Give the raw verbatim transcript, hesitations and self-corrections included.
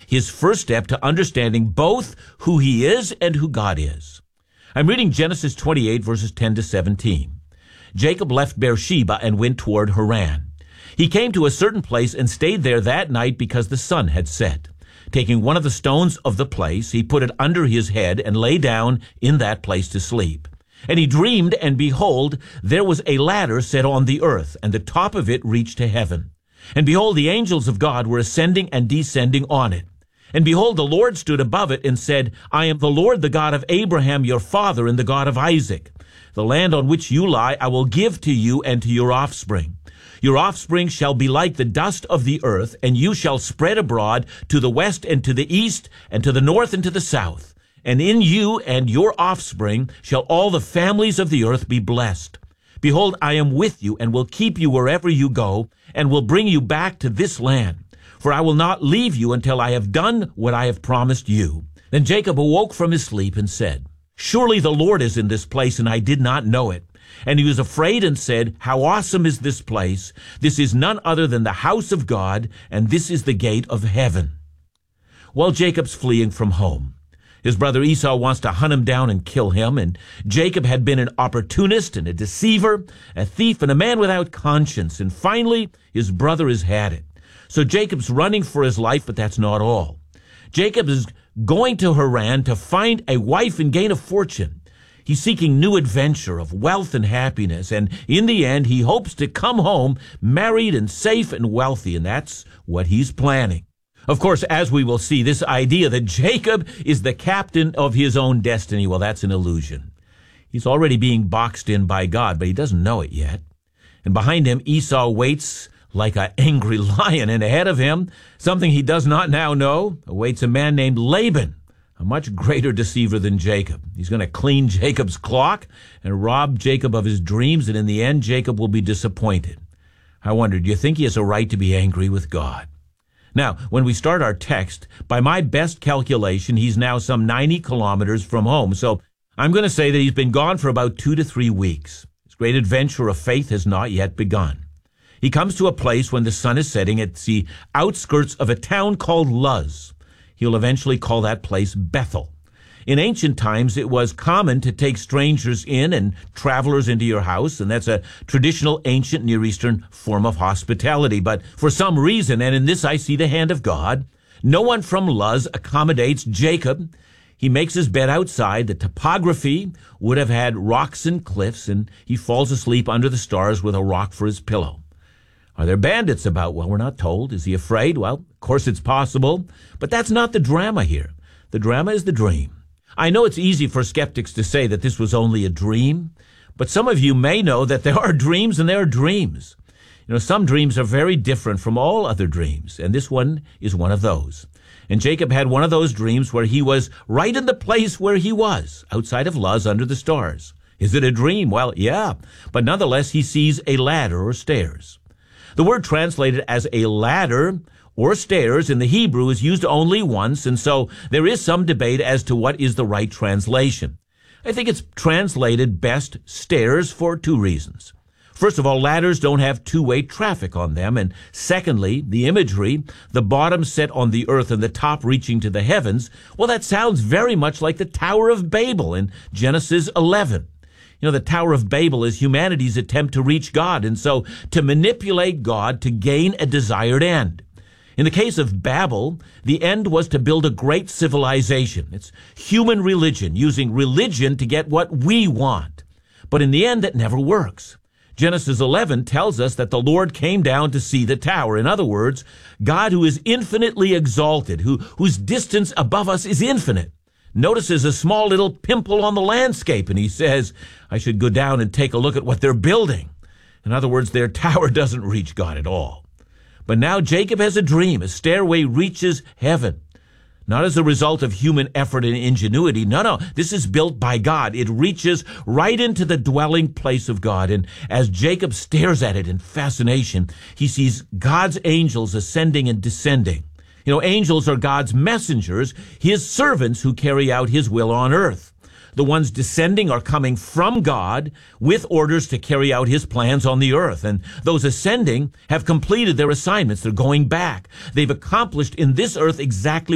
his first step to understanding both who he is and who God is. I'm reading Genesis twenty-eight, verses ten to seventeen. Jacob left Beersheba and went toward Haran. He came to a certain place and stayed there that night because the sun had set. Taking one of the stones of the place, he put it under his head and lay down in that place to sleep. And he dreamed, and behold, there was a ladder set on the earth, and the top of it reached to heaven. And behold, the angels of God were ascending and descending on it. And behold, the Lord stood above it and said, I am the Lord, the God of Abraham your father, and the God of Isaac. The land on which you lie I will give to you and to your offspring. Your offspring shall be like the dust of the earth, and you shall spread abroad to the west and to the east and to the north and to the south. And in you and your offspring shall all the families of the earth be blessed. Behold, I am with you and will keep you wherever you go, and will bring you back to this land. For I will not leave you until I have done what I have promised you. Then Jacob awoke from his sleep and said, Surely the Lord is in this place, and I did not know it. And he was afraid and said, How awesome is this place! This is none other than the house of God, and this is the gate of heaven. While Jacob's fleeing from home, his brother Esau wants to hunt him down and kill him, and Jacob had been an opportunist and a deceiver, a thief and a man without conscience, and finally his brother has had it. So Jacob's running for his life, but that's not all. Jacob is going to Haran to find a wife and gain a fortune. He's seeking new adventure of wealth and happiness, and in the end, he hopes to come home married and safe and wealthy, and that's what he's planning. Of course, as we will see, this idea that Jacob is the captain of his own destiny, well, that's an illusion. He's already being boxed in by God, but he doesn't know it yet. And behind him, Esau waits like an angry lion, and ahead of him, something he does not now know, awaits a man named Laban, a much greater deceiver than Jacob. He's going to clean Jacob's clock and rob Jacob of his dreams, and in the end, Jacob will be disappointed. I wonder, do you think he has a right to be angry with God? Now, when we start our text, by my best calculation, he's now some ninety kilometers from home. So I'm going to say that he's been gone for about two to three weeks. His great adventure of faith has not yet begun. He comes to a place when the sun is setting at the outskirts of a town called Luz. He'll eventually call that place Bethel. In ancient times, it was common to take strangers in and travelers into your house, and that's a traditional ancient Near Eastern form of hospitality. But for some reason, and in this I see the hand of God, no one from Luz accommodates Jacob. He makes his bed outside. The topography would have had rocks and cliffs, and he falls asleep under the stars with a rock for his pillow. Are there bandits about? Well, we're not told. Is he afraid? Well, of course it's possible. But that's not the drama here. The drama is the dream. I know it's easy for skeptics to say that this was only a dream, but some of you may know that there are dreams and there are dreams. You know, some dreams are very different from all other dreams, and this one is one of those. And Jacob had one of those dreams where he was right in the place where he was, outside of Luz under the stars. Is it a dream? Well, yeah, but nonetheless he sees a ladder or stairs. The word translated as a ladder or stairs in the Hebrew is used only once, and so there is some debate as to what is the right translation. I think it's translated best stairs for two reasons. First of all, ladders don't have two-way traffic on them, and secondly, the imagery, the bottom set on the earth and the top reaching to the heavens, well, that sounds very much like the Tower of Babel in Genesis eleven. You know, the Tower of Babel is humanity's attempt to reach God, and so to manipulate God to gain a desired end. In the case of Babel, the end was to build a great civilization. It's human religion, using religion to get what we want. But in the end, that never works. Genesis eleven tells us that the Lord came down to see the tower. In other words, God, who is infinitely exalted, who, whose distance above us is infinite, notices a small little pimple on the landscape, and he says, I should go down and take a look at what they're building. In other words, their tower doesn't reach God at all. But now Jacob has a dream. A stairway reaches heaven. Not as a result of human effort and ingenuity. No, no. This is built by God. It reaches right into the dwelling place of God. And as Jacob stares at it in fascination, he sees God's angels ascending and descending. You know, angels are God's messengers, his servants who carry out his will on earth. The ones descending are coming from God with orders to carry out his plans on the earth. And those ascending have completed their assignments. They're going back. They've accomplished in this earth exactly